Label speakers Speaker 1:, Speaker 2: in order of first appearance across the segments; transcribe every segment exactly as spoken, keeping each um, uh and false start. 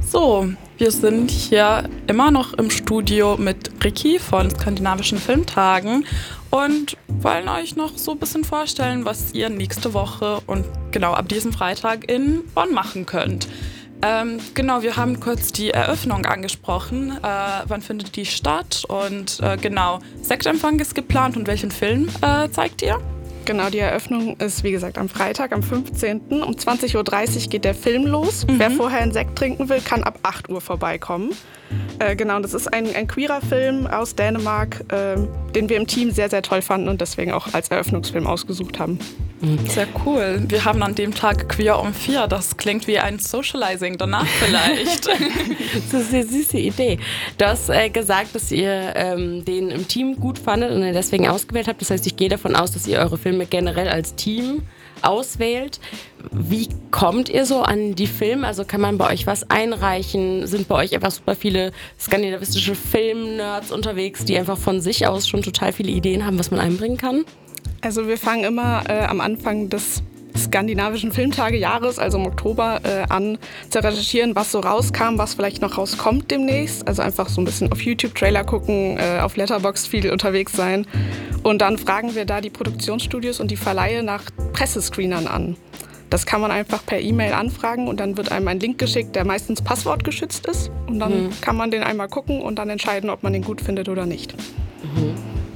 Speaker 1: So, wir sind hier immer noch im Studio mit Ricky von Skandinavischen Filmtagen und wollen euch noch so ein bisschen vorstellen, was ihr nächste Woche und genau ab diesem Freitag in Bonn machen könnt. Ähm, genau, wir haben kurz die Eröffnung angesprochen. Äh, wann findet die statt? Und äh, genau, Sektempfang ist geplant und welchen Film äh, zeigt ihr?
Speaker 2: Genau, die Eröffnung ist, wie gesagt, am Freitag, am fünfzehnten Um zwanzig Uhr dreißig geht der Film los. Mhm. Wer vorher einen Sekt trinken will, kann ab acht Uhr vorbeikommen. Äh, genau, das ist ein, ein queerer Film aus Dänemark, äh, den wir im Team sehr, sehr toll fanden und deswegen auch als Eröffnungsfilm ausgesucht haben.
Speaker 1: Sehr cool. Wir haben an dem Tag Queer um vier. Das klingt wie ein Socializing danach vielleicht.
Speaker 3: Das ist eine süße Idee. Du hast äh, gesagt, dass ihr ähm, den im Team gut fandet und ihn deswegen ausgewählt habt. Das heißt, ich gehe davon aus, dass ihr eure Filme generell als Team auswählt. Wie kommt ihr so an die Filme? Also kann man bei euch was einreichen? Sind bei euch einfach super viele skandinavistische Film-Nerds unterwegs, die einfach von sich aus schon total viele Ideen haben, was man einbringen kann?
Speaker 2: Also wir fangen immer äh, am Anfang des skandinavischen Filmtagejahres, also im Oktober, äh, an zu recherchieren, was so rauskam, was vielleicht noch rauskommt demnächst. Also einfach so ein bisschen auf YouTube Trailer gucken, äh, auf Letterboxd viel unterwegs sein. Und dann fragen wir da die Produktionsstudios und die Verleihe nach Pressescreenern an. Das kann man einfach per E-Mail anfragen und dann wird einem ein Link geschickt, der meistens passwortgeschützt ist. Und dann mhm. kann man den einmal gucken und dann entscheiden, ob man den gut findet oder nicht.
Speaker 3: Mhm.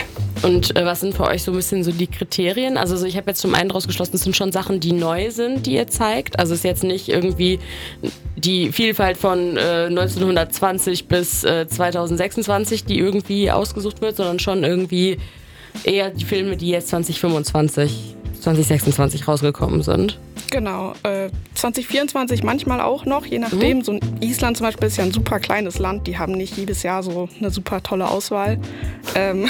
Speaker 3: Und äh, was sind für euch so ein bisschen so die Kriterien? Also so, ich habe jetzt zum einen daraus geschlossen, es sind schon Sachen, die neu sind, die ihr zeigt. Also es ist jetzt nicht irgendwie die Vielfalt von äh, neunzehnhundertzwanzig bis äh, zweitausendsechsundzwanzig, die irgendwie ausgesucht wird, sondern schon irgendwie eher die Filme, die jetzt zwanzig fünfundzwanzig, zwanzig sechsundzwanzig rausgekommen sind.
Speaker 2: Genau, äh, zwanzig vierundzwanzig manchmal auch noch, je nachdem. Mhm. So Island zum Beispiel ist ja ein super kleines Land, die haben nicht jedes Jahr so eine super tolle Auswahl. Ähm,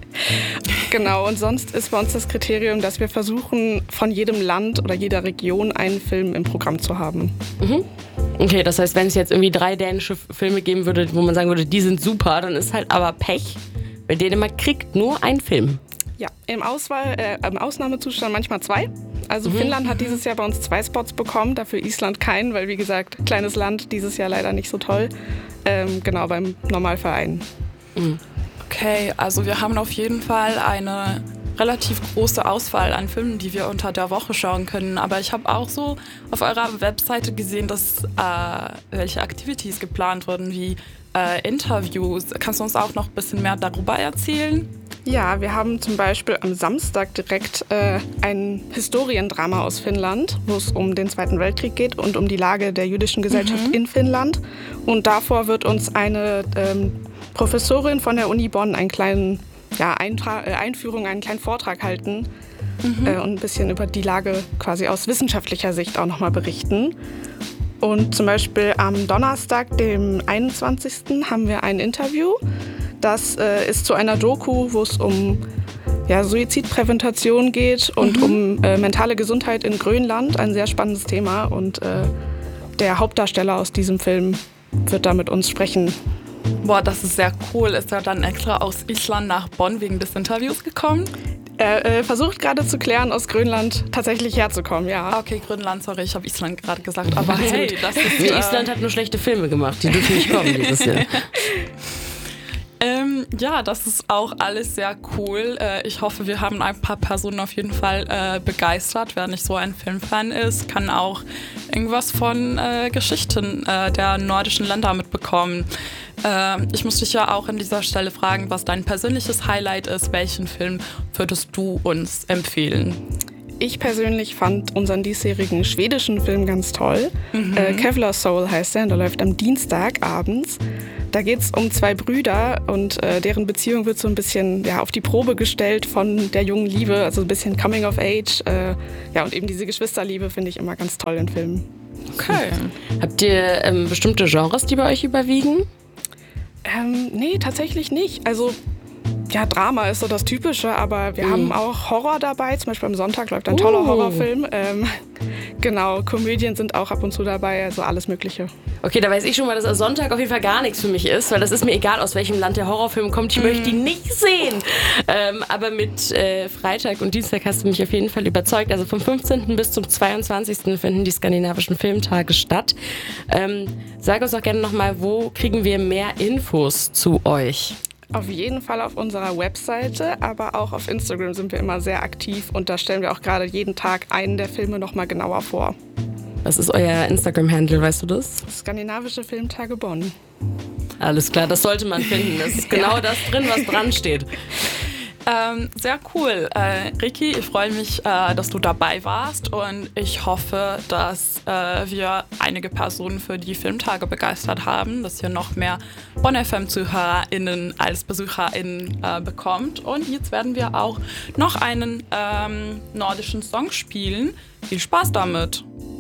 Speaker 2: Genau, und sonst ist bei uns das Kriterium, dass wir versuchen, von jedem Land oder jeder Region einen Film im Programm zu haben.
Speaker 3: Mhm. Okay, das heißt, wenn es jetzt irgendwie drei dänische Filme geben würde, wo man sagen würde, die sind super, dann ist halt aber Pech, weil Dänemark kriegt nur einen Film.
Speaker 2: Ja, im, Auswahl, äh, im Ausnahmezustand manchmal zwei. Also mhm. Finnland hat dieses Jahr bei uns zwei Spots bekommen, dafür Island keinen, weil wie gesagt, kleines Land, dieses Jahr leider nicht so toll. Ähm, genau, beim Normalfall einen.
Speaker 1: Mhm. Okay, also wir haben auf jeden Fall eine relativ große Auswahl an Filmen, die wir unter der Woche schauen können. Aber ich habe auch so auf eurer Webseite gesehen, dass äh, welche Activities geplant wurden, wie äh, Interviews. Kannst du uns auch noch ein bisschen mehr darüber erzählen?
Speaker 2: Ja, wir haben zum Beispiel am Samstag direkt äh, ein Historiendrama aus Finnland, wo es um den Zweiten Weltkrieg geht und um die Lage der jüdischen Gesellschaft mhm. in Finnland. Und davor wird uns eine ähm, Professorin von der Uni Bonn einen kleinen ja, Eintra- äh, Einführung, einen kleinen Vortrag halten mhm. äh, und ein bisschen über die Lage quasi aus wissenschaftlicher Sicht auch nochmal berichten. Und zum Beispiel am Donnerstag, dem einundzwanzigsten haben wir ein Interview. Das äh, ist zu einer Doku, wo es um ja, Suizidprävention geht und mhm. um äh, mentale Gesundheit in Grönland. Ein sehr spannendes Thema und äh, der Hauptdarsteller aus diesem Film wird da mit uns sprechen.
Speaker 1: Boah, das ist sehr cool. Ist er dann extra aus Island nach Bonn wegen des Interviews gekommen?
Speaker 2: Er äh, versucht gerade zu klären, aus Grönland tatsächlich herzukommen, ja.
Speaker 1: Okay, Grönland, sorry, ich habe Island gerade gesagt. Aber hey, das ist...
Speaker 3: Äh Island hat nur schlechte Filme gemacht, die dürfen nicht kommen dieses Jahr.
Speaker 1: Ähm, ja, das ist auch alles sehr cool. Äh, ich hoffe, wir haben ein paar Personen auf jeden Fall äh, begeistert. Wer nicht so ein Filmfan ist, kann auch irgendwas von äh, Geschichten äh, der nordischen Länder mitbekommen. Äh, ich muss dich ja auch an dieser Stelle fragen, was dein persönliches Highlight ist. Welchen Film würdest du uns empfehlen?
Speaker 2: Ich persönlich fand unseren diesjährigen schwedischen Film ganz toll. Mhm. Äh, Kevlar Soul heißt er und der läuft am Dienstag abends. Da geht es um zwei Brüder und äh, deren Beziehung wird so ein bisschen ja, auf die Probe gestellt von der jungen Liebe, also ein bisschen Coming of Age. Äh, ja, und eben diese Geschwisterliebe finde ich immer ganz toll in Filmen.
Speaker 1: Okay.
Speaker 3: Habt ihr ähm, bestimmte Genres, die bei euch überwiegen?
Speaker 2: Ähm, nee, tatsächlich nicht. Also Ja, Drama ist so das Typische, aber wir
Speaker 3: Mhm.
Speaker 2: haben auch Horror dabei. Zum Beispiel am Sonntag läuft ein toller
Speaker 3: Uh.
Speaker 2: Horrorfilm. Ähm, genau, Komödien sind auch ab und zu dabei, also alles Mögliche.
Speaker 3: Okay, da weiß ich schon mal, dass Sonntag auf jeden Fall gar nichts für mich ist, weil das ist mir egal, aus welchem Land der Horrorfilm kommt. Ich
Speaker 2: Mhm.
Speaker 3: möchte ihn nicht sehen. Ähm, aber mit äh, Freitag und Dienstag hast du mich auf jeden Fall überzeugt. Also vom fünfzehnten bis zum zweiundzwanzigsten finden die skandinavischen Filmtage statt. Ähm, sag uns doch gerne nochmal, wo kriegen wir mehr Infos zu euch?
Speaker 2: Auf jeden Fall auf unserer Webseite, aber auch auf Instagram sind wir immer sehr aktiv und da stellen wir auch gerade jeden Tag einen der Filme nochmal genauer vor.
Speaker 3: Was ist euer Instagram-Handle, weißt du das?
Speaker 2: Skandinavische Filmtage Bonn.
Speaker 3: Alles klar, das sollte man finden. Das ist genau das drin, was dran steht.
Speaker 1: Ähm, sehr cool. Äh, Ricky, ich freue mich, äh, dass du dabei warst und ich hoffe, dass äh, wir einige Personen für die Filmtage begeistert haben, dass ihr noch mehr Bonn F M-ZuhörerInnen als BesucherInnen äh, bekommt. Und jetzt werden wir auch noch einen ähm, nordischen Song spielen. Viel Spaß damit!